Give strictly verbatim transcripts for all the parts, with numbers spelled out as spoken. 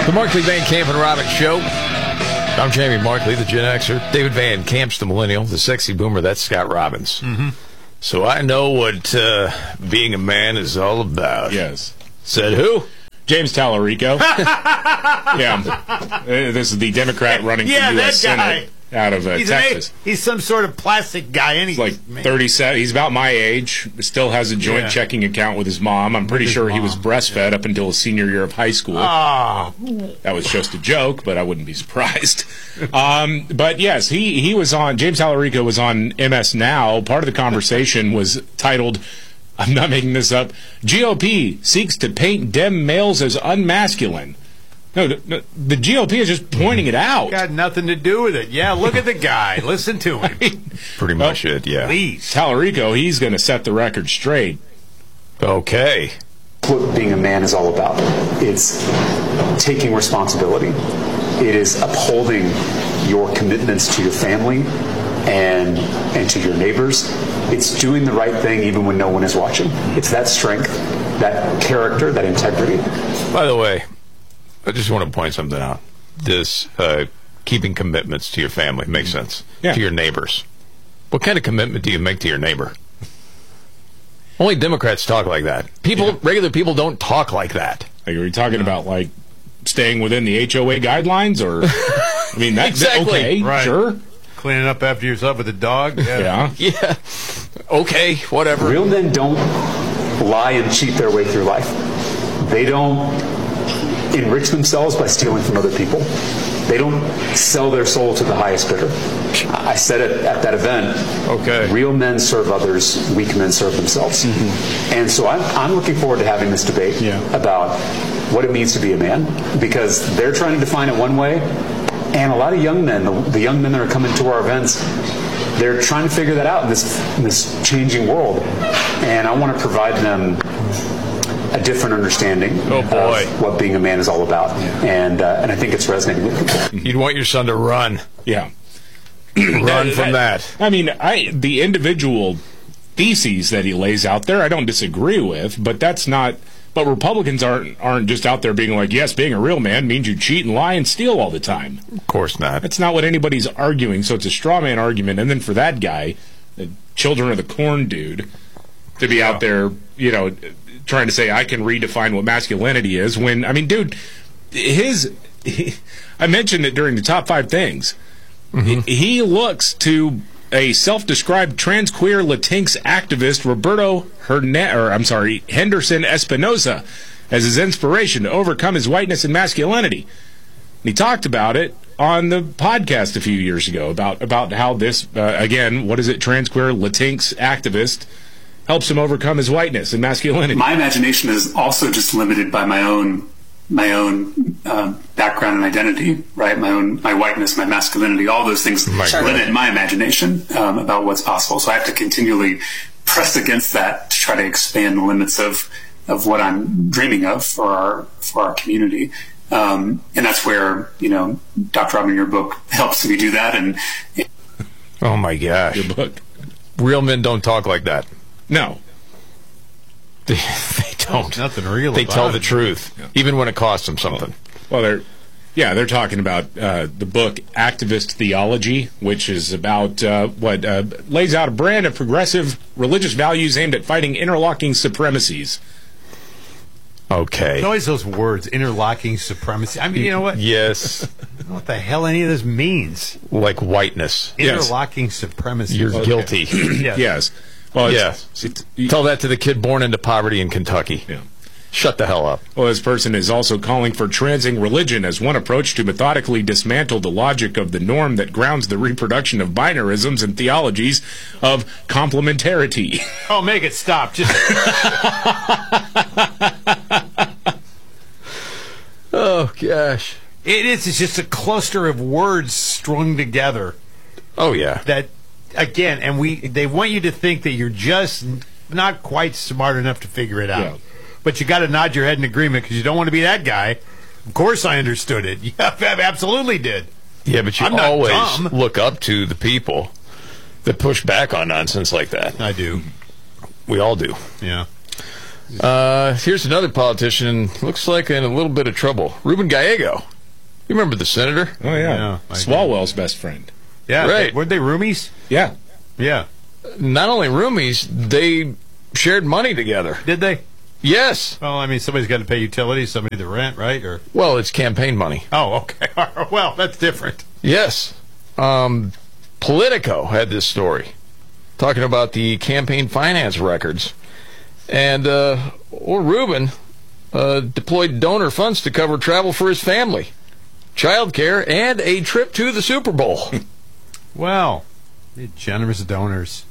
The Markley, Van Camp, and Robbins Show. I'm Jamie Markley, the Gen Xer. David Van Camp's the Millennial. The Sexy Boomer, that's Scott Robbins. Mm-hmm. So I know what uh, being a man is all about. Yes. Said who? James Tallarico. Yeah. Uh, This is the Democrat running Yeah, for U S that guy. Senate out of uh, He's, Texas. an, he's some sort of plastic guy. And He's like thirty-seven. He's about my age. Still has a joint Yeah. checking account with his mom. I'm pretty his sure he was mom. breastfed up until his senior year of high school. Ah, That was just a joke, but I wouldn't be surprised. Um, but yes, he, he was on, James Tallarico was on M S Now. Part of the conversation was titled, I'm not making this up, G O P seeks to paint Dem males as unmasculine. No, the, the G O P is just pointing it out. got nothing to do with it. Yeah, look at the guy. Listen to him. Pretty much it, yeah. Please. Tallarico, he's going to set the record straight. Okay. What being a man is all about. It's taking responsibility. It is upholding your commitments to your family and and to your neighbors. It's doing the right thing even when no one is watching. It's that strength, that character, that integrity. By the way, I just want to point something out. This uh, keeping commitments to your family makes sense. Yeah. To your neighbors. What kind of commitment do you make to your neighbor? Only Democrats talk like that. People, Yeah. regular people don't talk like that. Like, are we talking about, like, staying within the H O A guidelines? Or, I mean, that's Exactly. okay, Right. sure. Cleaning up after yourself with a dog. Yeah. Yeah. Okay, whatever. Real men don't lie and cheat their way through life. They don't enrich themselves by stealing from other people. They don't sell their soul to the highest bidder. I said it at that event. Okay. Real men serve others, weak men serve themselves. And so I'm, I'm looking forward to having this debate Yeah. about what it means to be a man, because they're trying to define it one way, and a lot of young men, the, the young men that are coming to our events, they're trying to figure that out in this, in this changing world. And I want to provide them a different understanding Oh, boy. of what being a man is all about. And uh, and I think it's resonating with people. You'd want your son to run. Yeah. Run from that. I mean, I the individual theses that he lays out there, I don't disagree with, but that's not. But Republicans aren't aren't just out there being like, yes, being a real man means you cheat and lie and steal all the time. Of course not. That's not what anybody's arguing. So it's a straw man argument. And then for that guy, the Children of the Corn dude, to be out there, you know, trying to say I can redefine what masculinity is. When I mean, dude, his he, I mentioned it during the top five things. Mm-hmm. He, he looks to a self-described trans queer Latinx activist, Roberto Herne- or I'm sorry, Henderson Espinosa, as his inspiration to overcome his whiteness and masculinity. And he talked about it on the podcast a few years ago about about how this uh, again, what is it, trans queer Latinx activist helps him overcome his whiteness and masculinity. My imagination is also just limited by my own my own uh, background and identity, right? My own my whiteness, my masculinity, all those things My limit my imagination um, about what's possible. So I have to continually press against that to try to expand the limits of of what I'm dreaming of for our for our community. Um, and that's where, you know, Doctor Robin, your book helps me do that. And Oh, my gosh. Your book. Real men don't talk like that. No. They, they don't. Nothing real They about tell it. the truth, even when it costs them something. Well, they're yeah, they're talking about uh, the book Activist Theology, which is about uh, what uh, lays out a brand of progressive religious values aimed at fighting interlocking supremacies. Okay. It's always those words, interlocking supremacy. I mean, you know what? Yes. I don't know what the hell any of this means. Like whiteness. Yes. Interlocking supremacy. You're Okay. guilty. Yes. Yes. Well, Yeah. it's, it's, Tell that to the kid born into poverty in Kentucky. yeah. Shut the hell up. Well, this person is also calling for transing religion as one approach to methodically dismantle the logic of the norm that grounds the reproduction of binarisms and theologies of complementarity. Oh, make it stop. Just Oh, gosh. it is. It's just a cluster of words strung together. Oh, yeah. That again, and we they want you to think that you're just not quite smart enough to figure it out. Yeah. But you got to nod your head in agreement because you don't want to be that guy. Of course, I understood it. Yeah, I absolutely did. Yeah, but you I'm not always dumb. look up to the people that push back on nonsense like that. I do. We all do. Yeah. Uh, here's another politician. Looks like in a little bit of trouble. Ruben Gallego. You remember the senator? Oh, yeah. Yeah, I Swalwell's best friend. Yeah, Right. Weren't they roomies? Yeah. Yeah. Not only roomies, they shared money together. Did they? Yes. Well, I mean, somebody's got to pay utilities, somebody the rent, right? Or Well, it's campaign money. oh, okay. Well, that's different. Yes. Um, Politico had this story talking about the campaign finance records. And, uh, or Ruben uh, deployed donor funds to cover travel for his family, childcare, and a trip to the Super Bowl. Well, they're generous donors.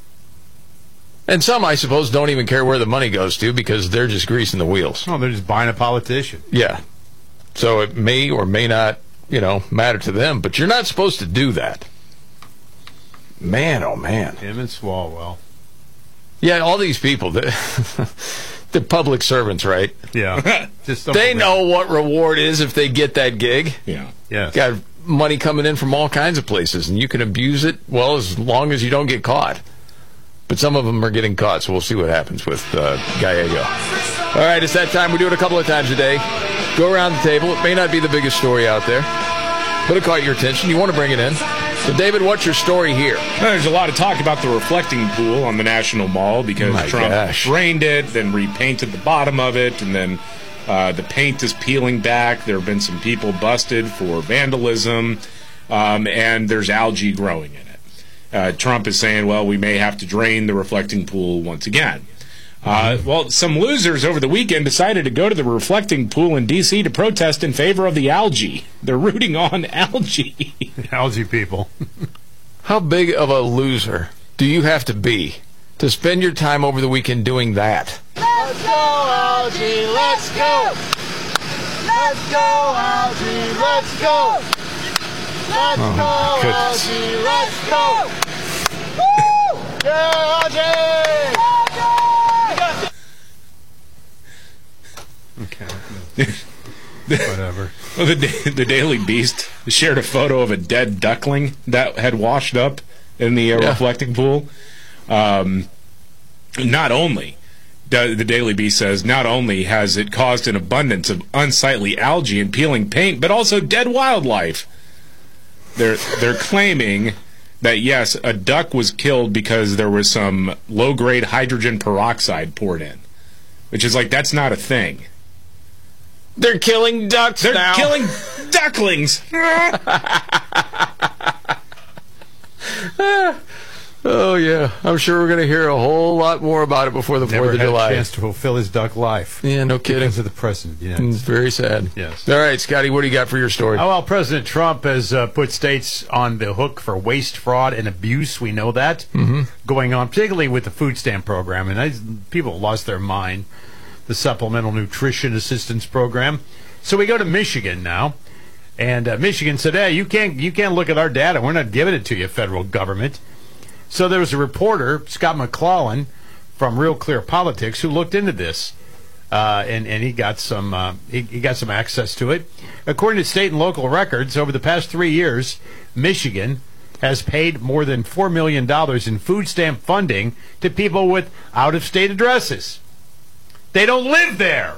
And some, I suppose, don't even care where the money goes to because they're just greasing the wheels. Oh, they're just buying a politician. Yeah. So it may or may not, you know, matter to them, but you're not supposed to do that. Man, oh man. Him and Swalwell. Yeah, all these people, they're, they're public servants, right? Yeah. Just don't They believe- know what reward is if they get that gig. Yeah. Yes. Got money coming in from all kinds of places, and you can abuse it, well, as long as you don't get caught. But some of them are getting caught, so we'll see what happens with uh, Gallego. All right, it's that time. We do it a couple of times a day. Go around the table. It may not be the biggest story out there, but it caught your attention. You want to bring it in. So, David, what's your story here? There's a lot of talk about the reflecting pool on the National Mall because My Trump gosh. drained it, then repainted the bottom of it, and then uh, the paint is peeling back. There have been some people busted for vandalism, um, and there's algae growing in it. Uh, Trump is saying, well, we may have to drain the reflecting pool once again. Uh, well, some losers over the weekend decided to go to the reflecting pool in D C to protest in favor of the algae. They're rooting on algae. Algae people. How big of a loser do you have to be to spend your time over the weekend doing that? Let's go, Algie, let's go! Let's go, Algie, let's go! Let's Oh, go, my goodness. Algie, let's go! Woo! Yeah, Algie! Okay. Whatever. Well, the, Da- the Daily Beast shared a photo of a dead duckling that had washed up in the uh, Yeah. reflecting pool. Um, not only, the, the Daily Beast says, not only has it caused an abundance of unsightly algae and peeling paint, but also dead wildlife. They're they're claiming that, yes, a duck was killed because there was some low-grade hydrogen peroxide poured in, which is like, that's not a thing. They're killing ducks They're now. killing ducklings. Oh, yeah. I'm sure we're going to hear a whole lot more about it before the Never fourth of had July. a chance to fulfill his duck life. Yeah, no kidding. Because of the president. Yeah. It's very sad. Yes. All right, Scotty, what do you got for your story? Oh, well, President Trump has uh, put states on the hook for waste, fraud, and abuse. We know that mm-hmm. going on, particularly with the food stamp program. And I, people lost their mind. The Supplemental Nutrition Assistance Program. So we go to Michigan now. And uh, Michigan said, hey, you can't, you can't look at our data. We're not giving it to you, federal government. So there was a reporter, Scott McClellan, from Real Clear Politics, who looked into this. Uh, and, and he got some uh, he, he got some access to it. According to state and local records, over the past three years, Michigan has paid more than four million dollars in food stamp funding to people with out-of-state addresses. They don't live there.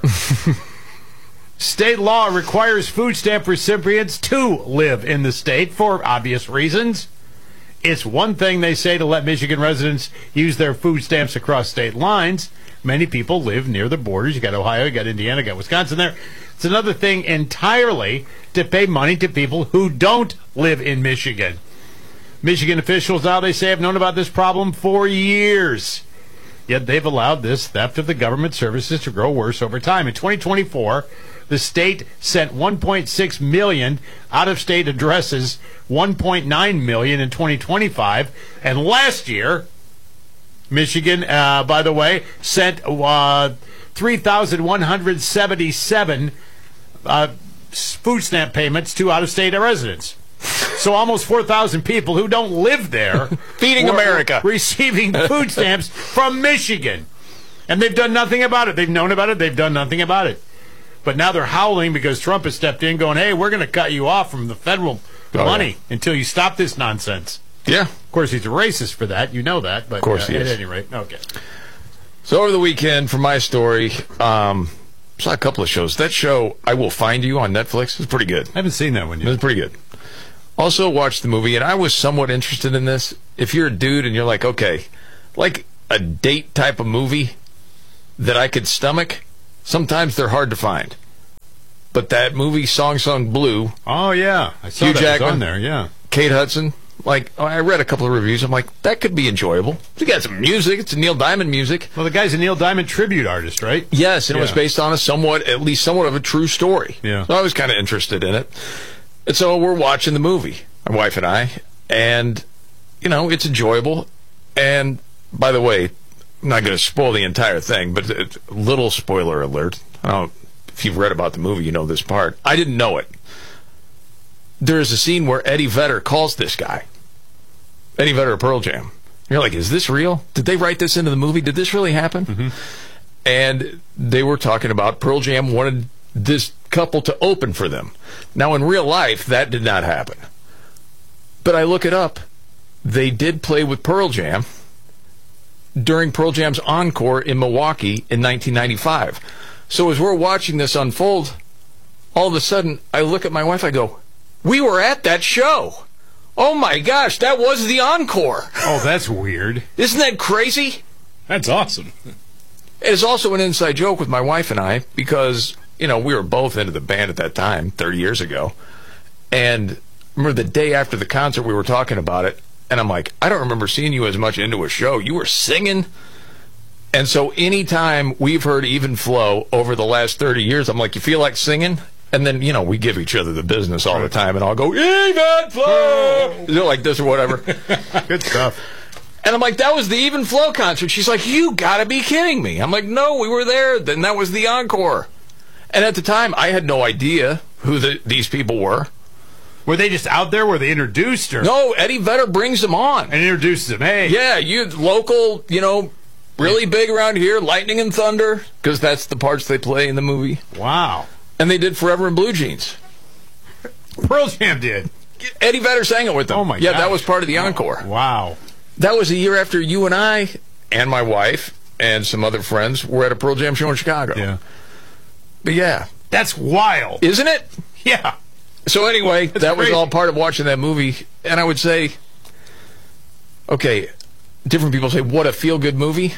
State law requires food stamp recipients to live in the state for obvious reasons. It's one thing, they say, to let Michigan residents use their food stamps across state lines. Many people live near the borders. You got Ohio, you got Indiana, you got Wisconsin there. It's another thing entirely to pay money to people who don't live in Michigan. Michigan officials now, they say, have known about this problem for years. Yet they've allowed this theft of the government services to grow worse over time. In twenty twenty-four, the state sent one point six million out-of-state addresses, one point nine million in twenty twenty-five, and last year, Michigan, uh, by the way, sent uh, three thousand one hundred seventy-seven uh, food stamp payments to out-of-state residents. So almost four thousand people who don't live there Feeding were America. receiving food stamps from Michigan. And they've done nothing about it. They've known about it. They've done nothing about it. But now they're howling because Trump has stepped in going, hey, we're going to cut you off from the federal Oh, money yeah. until you stop this nonsense. Yeah. Of course, he's a racist for that. You know that. But Of course uh, he at is. any rate, okay. So over the weekend, for my story, um, saw a couple of shows. That show, I Will Find You on Netflix, is pretty good. I haven't seen that one It yet. was pretty good. Also watched the movie, and I was somewhat interested in this. If you're a dude and you're like, okay, like a date type of movie that I could stomach, sometimes they're hard to find. But that movie, Song Sung Blue, Oh, yeah. I saw Hugh that Jackman. was on there, yeah. Kate Hudson, like, I read a couple of reviews. I'm like, that could be enjoyable. You got some music. It's a Neil Diamond music. Well, the guy's a Neil Diamond tribute artist, right? Yes, and it was Yeah. based on a somewhat, at least somewhat of a true story. Yeah. So I was kind of interested in it. And so we're watching the movie, my wife and I, and, you know, it's enjoyable. And, by the way, I'm not going to spoil the entire thing, but a little spoiler alert. I don't know if you've read about the movie, you know this part. I didn't know it. There's a scene where Eddie Vedder calls this guy. Eddie Vedder of Pearl Jam. You're like, is this real? Did they write this into the movie? Did this really happen? Mm-hmm. And they were talking about Pearl Jam wanted this couple to open for them. Now, in real life, that did not happen. But I look it up. They did play with Pearl Jam during Pearl Jam's encore in Milwaukee in nineteen ninety-five. So as we're watching this unfold, all of a sudden, I look at my wife, I go, we were at that show. Oh my gosh, that was the encore. Oh, that's weird. Isn't that crazy? That's awesome. It's also an inside joke with my wife and I because, you know, we were both into the band at that time, thirty years ago. And remember the day after the concert, we were talking about it. And I'm like, I don't remember seeing you as much into a show. You were singing. And so anytime we've heard Even Flow over the last thirty years, I'm like, you feel like singing? And then, you know, we give each other the business all the time, and I'll go, Even Flow! You know, like this or whatever. Good stuff. And I'm like, that was the Even Flow concert. She's like, you gotta be kidding me. I'm like, no, we were there. Then that was the encore. And at the time, I had no idea who the, these people were. Were they just out there? Were they introduced? Or? No, Eddie Vedder brings them on. And introduces them. Hey. Yeah, you local, you know, really big around here, Lightning and Thunder, because that's the parts they play in the movie. Wow. And they did Forever in Blue Jeans. Pearl Jam did. Eddie Vedder sang it with them. Oh, my God. Yeah, that was part of the encore. Wow. That was a year after you and I and my wife and some other friends were at a Pearl Jam show in Chicago. Yeah. But yeah. That's wild. Isn't it? Yeah. So anyway, That's that was crazy. all part of watching that movie. And I would say, okay, different people say, what a feel-good movie.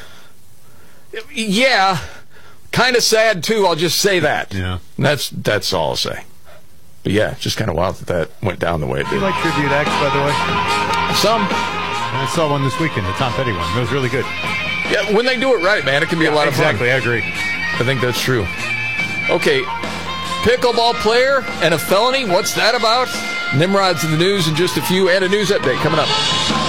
Yeah. Kind of sad, too. I'll just say that. Yeah. And that's that's all I'll say. But yeah, it's just kind of wild that that went down the way it Do you did. like tribute acts, by the way? Some. I saw one this weekend, the Tom Petty one. It was really good. Yeah, when they do it right, man, it can be a lot of fun. Exactly, I agree. I think that's true. Okay, pickleball player and a felony. What's that about? Nimrod's in the news in just a few, and a news update coming up.